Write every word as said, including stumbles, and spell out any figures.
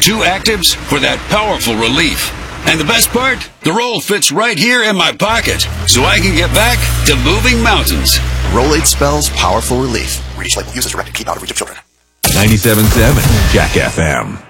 two actives for that powerful relief. And the best part? The roll fits right here in my pocket, so I can get back to moving mountains. Rolade spells powerful relief. Read each label. Use as directed. Keep out of reach of children. ninety-seven point seven Jack F M.